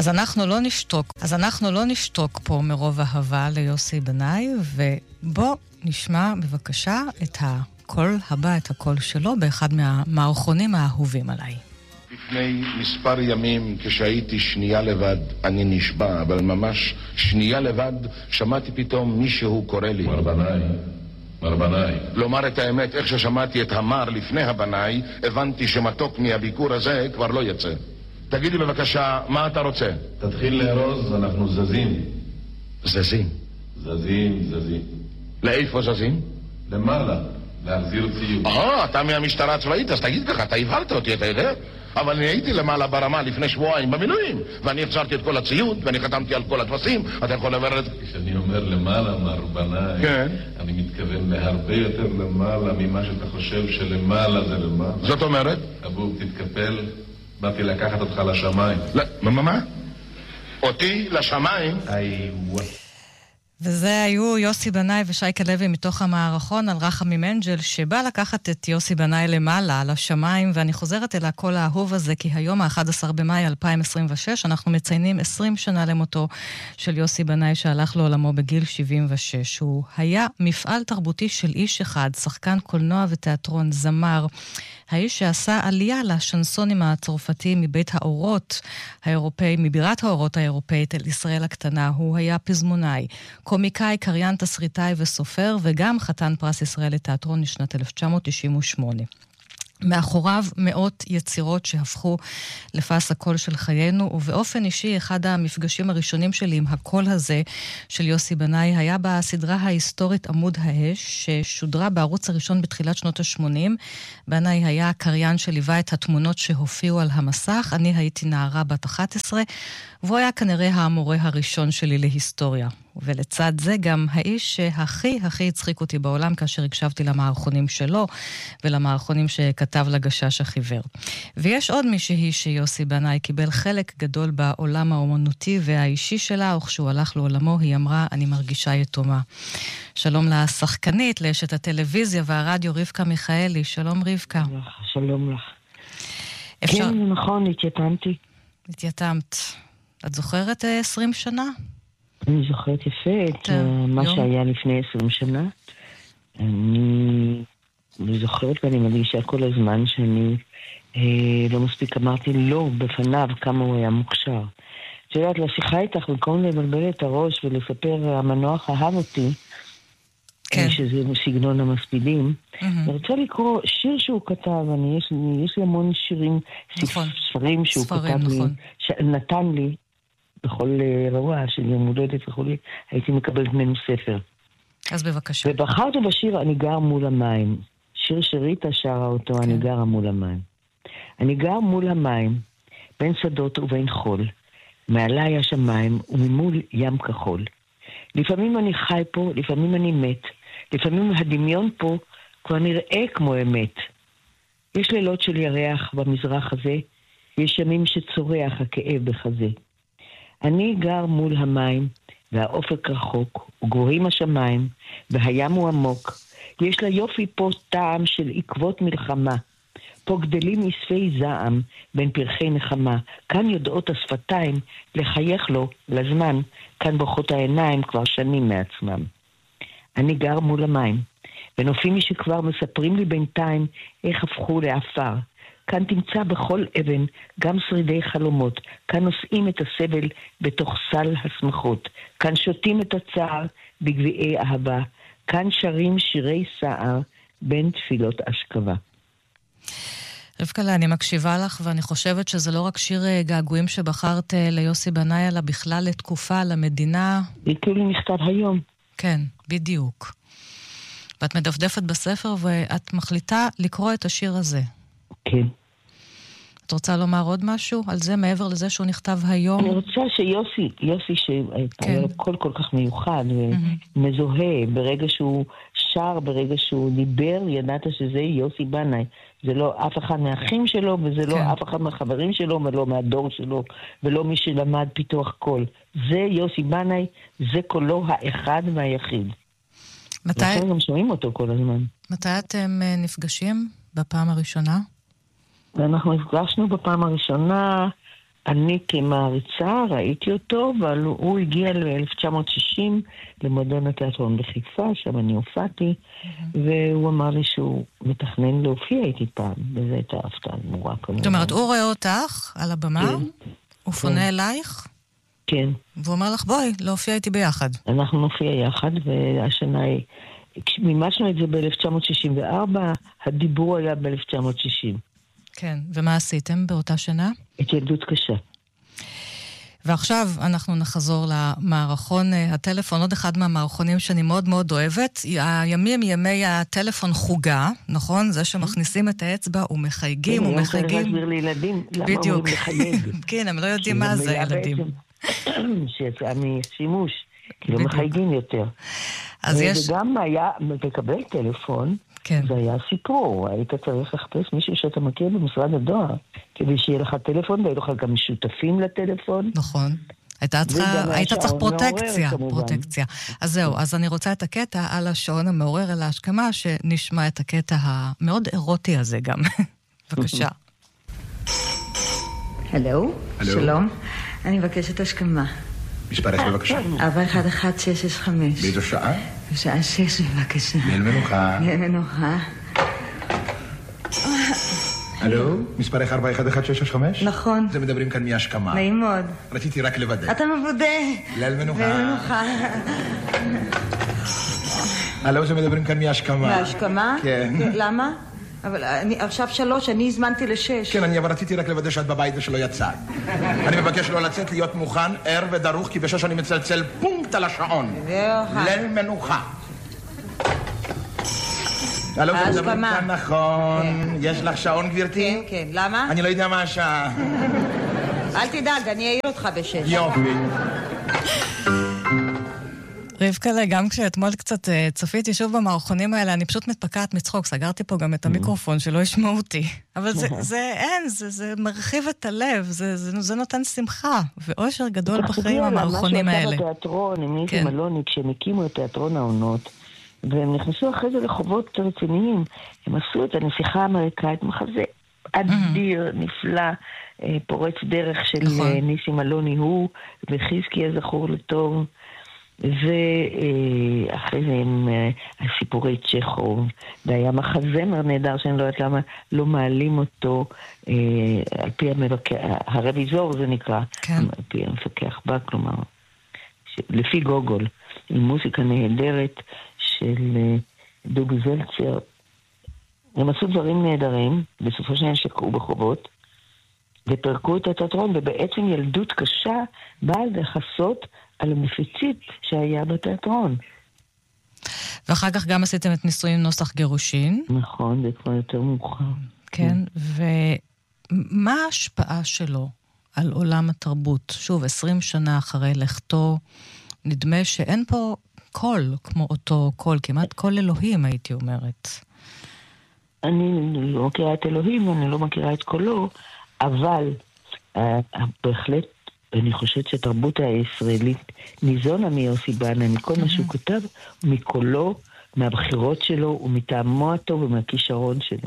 אז אנחנו לא נשתוק פה מרוב אהבה ליוסי בנאי, ובוא נשמע בבקשה את הקול הבא, את הקול שלו, באחד מהמערכונים האהובים עליי. לפני מספר ימים, כשהייתי שנייה לבד, אני נשבע, אבל ממש שנייה לבד, שמעתי פתאום מישהו קורא לי. מר בנאי. לומר את האמת, איך ששמעתי את המר לפני הבנאי, הבנתי שמתוק מהביקור הזה כבר לא יצא. תגידי בבקשה, מה אתה רוצה? תתחיל להרוז, אנחנו זזים. זזים? זזים. לאיפה זזים? למעלה, להחזיר ציוד. אתה מהמשטרה הצבאית, אז תגיד ככה, אתה הבהלת אותי, אתה יודע? אבל אני הייתי למעלה ברמה לפני שבועיים במילואים, ואני החזרתי את כל הציוד, ואני חתמתי על כל הדפסים, אתה יכול לברר את זה? כשאני אומר למעלה, מר בנאי, כן. אני מתכוון להרבה יותר למעלה ממה שאתה חושב שלמעלה זה למעלה. זאת אומרת? אבוב, תתקפל, באתי לקחת אותך לשמיים. מה? אותי לשמיים? וזה היו יוסי בנאי ושייקה לוי מתוך המערכון על רחמי מנג'ל, שבא לקחת את יוסי בנאי למעלה, לשמיים, ואני חוזרת אל הקול האהוב הזה, כי היום ה-11 במאי 2026, אנחנו מציינים 20 שנה למותו של יוסי בנאי, שהלך לעולמו בגיל 76. הוא היה מפעל תרבותי של איש אחד, שחקן קולנוע ותיאטרון, זמר, האיש שעשה עלייה לשנסונים הצרפתיים מבית האורות האירופאי, מבירת האורות האירופאית אל ישראל הקטנה. הוא היה פזמונאי, קומיקאי, קריין, תסריטאי וסופר, וגם חתן פרס ישראל לתיאטרון לשנת 1998. מאחוריו מאות יצירות שהפכו לפס הקול של חיינו, ובאופן אישי אחד המפגשים הראשונים שלי עם הקול הזה של יוסי בנאי היה בסדרה ההיסטורית עמוד האש, ששודרה בערוץ הראשון בתחילת שנות ה-80. בנאי היה הקריין שליווה את התמונות שהופיעו על המסך, אני הייתי נערה בת 11, והוא היה כנראה המורה הראשון שלי להיסטוריה. ולצד זה גם האיש שהכי הצחיק אותי בעולם כאשר הקשבתי למערכונים שלו ולמערכונים שכתב לגשש החיוור. ויש עוד מישהי שיוסי בנאי קיבל חלק גדול בעולם האומנותי והאישי שלה, וכשהוא הלך לעולמו היא אמרה, אני מרגישה יתומה. שלום לשחקנית, לאשת הטלוויזיה והרדיו רבקה מיכאלי. שלום רבקה. שלום לך. כן, נכון, התייתמת. את זוכרת 20 שנה? אני זוכרת יפה את מה שהיה לפני 20 שנה. אני זוכרת ואני מרגישה כל הזמן שאני לא מספיק אמרתי לא בפניו כמה הוא היה מוכשר. את יודעת, לשיחה איתך, במקום לבלבל את הראש ולספר המנוח אהב אותי, שזה סגנון המספידים, אני רוצה לקרוא שיר שהוא כתב, יש לי המון שירים, ספרים שהוא כתב לי, שנתן לי, בכל רוע של יום הולדת וכולי, הייתי מקבלת ממנו ספר. אז בבקשה. ובחרתי בשיר אני גר מול המים. שיר שריטה שרה אותו, אני גרה מול המים. אני גר מול המים, בין שדות ובין חול. מעליי השמיים וממול ים כחול. לפעמים אני חי פה, לפעמים אני מת. לפעמים הדמיון פה כבר נראה כמו אמת. יש לילות של ירח במזרח הזה, יש ימים שצורח הכאב בחזה. אני גר מול המים, והאופק רחוק, וגבוהים השמיים, והים הוא עמוק. יש לה יופי פה טעם של עקבות מלחמה. פה גדלים אספי זעם בין פרחי נחמה. כאן יודעות השפתיים לחייך לו לזמן. כאן בוכות העיניים כבר שנים מעצמם. אני גר מול המים, ונופים מי שכבר מספרים לי בינתיים איך הפכו לאפר. כאן תמצא בכל אבן גם שרידי חלומות. כאן נושאים את הסבל בתוך סל השמחות. כאן שותים את הצער בגביעי אהבה. כאן שרים שירי סער בין תפילות אשכבה. רבקה, אני מקשיבה לך ואני חושבת שזה לא רק שיר געגועים שבחרת ליוסי בנאי, אלא בכלל לתקופה, למדינה. זה כאילו נכתב היום. כן, בדיוק. ואת מדפדפת בספר ואת מחליטה לקרוא את השיר הזה. כן. את רוצה לומר עוד משהו על זה, מעבר לזה שהוא נכתב היום? אני רוצה יוסי שהיה לו קול כל כך מיוחד ומזוהה, ברגע שהוא שר, ברגע שהוא דיבר, ידעת שזה יוסי בנאי. זה לא אף אחד מהאחים שלו, וזה לא אף אחד מהחברים שלו, ולא מהדור שלו, ולא מי שלמד פיתוח קול. זה יוסי בנאי, זה קולו האחד והיחיד. לכן גם שומעים אותו כל הזמן. מתי אתם נפגשים בפעם הראשונה? ואנחנו נפגשנו בפעם הראשונה אני כמעריצה ראיתי אותו, אבל הוא הגיע ל-1960 למועדון התיאטרון בחיפה, שם אני הופעתי, והוא אמר לי שהוא מתכנן להופיע איתי פעם, וזה הייתה הפתעה נורא כמובן. זאת אומרת, הוא רואה אותך על הבמה, הוא פונה אלייך, כן. והוא אומר לך, בואי, להופיע איתי ביחד. אנחנו נופיע יחד, והשנה היא... מימשנו את זה ב-1964, הדיבור היה ב-1960. כן, ומה עשיתם באותה שנה? את ילדות קשה. ועכשיו אנחנו נחזור למערכון הטלפון, עוד אחד מהמערכונים שאני מאוד מאוד אוהבת. הימים ימי הטלפון חוגה, נכון? זה שמכניסים את האצבע ומחייגים ומחייגים. אני רוצה להסביר לילדים, למה אומרים לחייג? כן, הם לא יודעים מה זה ילדים. שיצאה משימוש, כי לא מחייגים יותר. וגם היה, לקבל טלפון, זה היה סיפור. היית צריך לחפש מישהו שאתה מכיר במשרד הדואר, כדי שיהיה לך טלפון, והיו לך גם שותפים לטלפון. נכון. היית צריך פרוטקציה. אז זהו, אז אני רוצה את הקטע על השעון המעורר על ההשכמה, שנשמע את הקטע המאוד אירוטי הזה גם. בבקשה. הלו, שלום. אני מבקשת השכמה. מספרך בבקשה. 411665. באיזו שעה? בשעה 6 בבקשה. ליל מנוחה. ליל מנוחה. הלו, מספרך 411665? נכון. זה מדברים כאן מהשכמה. נעים מאוד. רציתי רק לוודא. אתה מבודה. ליל מנוחה. ליל מנוחה. הלו, זה מדברים כאן מהשכמה. מהשכמה? כן. למה? אבל עכשיו 3, אני הזמנתי ל6. כן, אבל רציתי רק לוודא שאת בבית ושלא יצאת. אני מבקש לא לצאת, להיות מוכן, ער ודרוך, כי ב6 אני מצלצל פונקט על השעון. ליל מנוחה. הלו, זה מדברים כאן נכון. יש לך שעון, גברתי? כן, כן. למה? אני לא יודע מה השעה. אל תדאג, אני אעיר אותך ב6. יופי. רבקלה, גם כשאתמול קצת צפיתי שוב במערכונים האלה, אני פשוט מתפקעת מצחוק, סגרתי פה גם את המיקרופון שלא ישמעו אותי. אבל זה מרחיב את הלב, זה נותן שמחה, ואושר גדול בחיים המערכונים האלה. מה שעשה בתיאטרון, עם ניסים אלוני, כשהם הקימו את תיאטרון העונות, והם נכנסו אחרי זה לחובות רציניים, הם עשו את הנסיכה האמריקאית, מחזה אדיר, נפלא, פורץ דרך של ניסים אלוני הוא, וחיזקי הזכור לטוב, ואחרי זה עם הסיפורי צ'כוב, והיה מחזמר נהדר שאני לא יודעת למה לא מעלים אותו על פי הרוויזור זה נקרא, על פי המפקח בה, כלומר לפי גוגול, עם מוזיקה נהדרת של דובי זלצר. הם עשו דברים נהדרים, בסופו של דבר שקעו בחובות ופרקו את התיאטרון, ובעצם ילדות קשה באה לחסות על המפיצית שהיה בתיאטרון. ואחר כך גם עשיתם את ניסויים נוסח גירושין. נכון, זה כבר יותר מאוחר. כן, ומה ההשפעה שלו על עולם התרבות? שוב, 20 שנה אחרי לכתו, נדמה שאין פה קול כמו אותו קול, כמעט קול אלוהים הייתי אומרת. אני לא מכירה את אלוהים, אני לא מכירה את קולו, אבל בהחלט אני חושבת שתרבות הישראלית ניזונה מיוסי בנה, מכל מה שהוא כתב, מקולו, מהבחירות שלו, ומטעמו הטוב ומהכישרון שלו.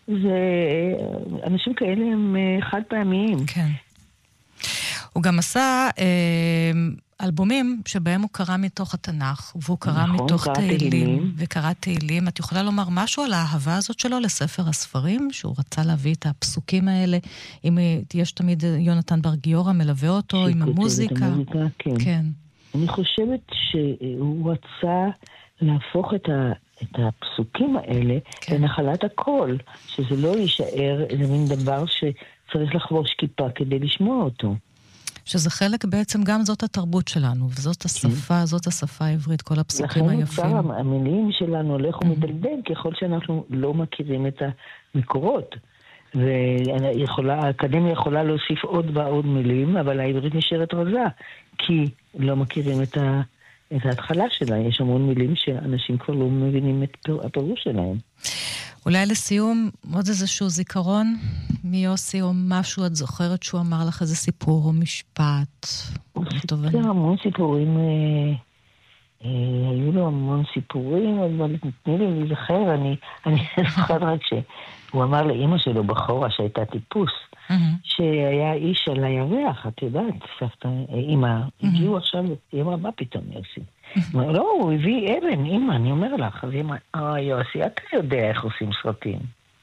אנשים כאלה הם חד פעמיים. כן. הוא גם עשה אלבומים שבהם הוא קרא מתוך התנ"ך, והוא קרא מתוך תהילים, וקרא תהילים. את יכולה לומר משהו על האהבה הזאת שלו לספר הספרים, שהוא רצה להביא את הפסוקים האלה, אם יש תמיד יונתן בר גיורא מלווה אותו עם המוזיקה. כן. אני חושבת שהוא רצה להפוך את הפסוקים האלה לנחלת הכל, שזה לא יישאר איזה מין דבר שצריך לחבוש כיפה כדי לשמוע אותו. שזה חלק בעצם גם זאת התרבות שלנו, וזאת השפה, זאת השפה העברית, כל הפסוקים היפים. לכן המילים שלנו הולך ומדלדל ככל שאנחנו לא מכירים את המקורות. והאקדמיה יכולה להוסיף עוד ועוד מילים, אבל העברית נשארת רזה, כי לא מכירים את ההתחלה שלה. יש המון מילים שאנשים כבר לא מבינים את הפירוש שלהם. אולי לסיום, עוד איזשהו זיכרון מיוסי, או משהו את זוכרת שהוא אמר לך, איזה סיפור או משפט? הוא סיפר המון סיפורים היו לו המון סיפורים, אבל תתני לי להיזכר, אני זוכרת רק שהוא אמר לאמא שלו בחורה שהייתה טיפוס, שהיה איש על הירח, את יודעת, סבתא, אמא, הגיעו עכשיו, היא אמרה, מה פתאום יוסי? לא, הוא הביא אבן, אמא, אני אומר לך, אז היא אמרה, יוסי, אתה יודע איך עושים סרטים.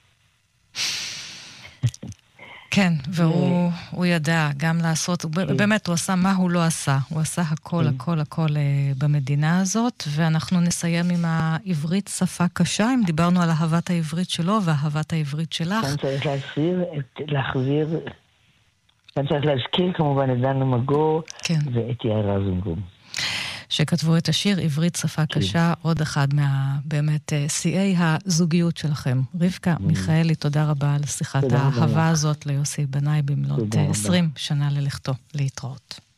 כן, והוא ידע גם לעשות, באמת הוא עשה מה הוא לא עשה, הוא עשה הכל, הכל, הכל במדינה הזאת, ואנחנו נסיים עם העברית שפה קשה, אם דיברנו על אהבת העברית שלו ואהבת העברית שלך. כאן צריך כאן צריך להזכיר כמובן את דנה מגור ואת יאיר רזנבלום. שכתבו את השיר עברית שפה קשה, עוד אחד באמת שיאי הזוגיות שלכם. רבקה מיכאלי, תודה רבה על שיחת האהבה הזאת ליוסי בנאי במלאת 20 שנה ללכתו. להתראות.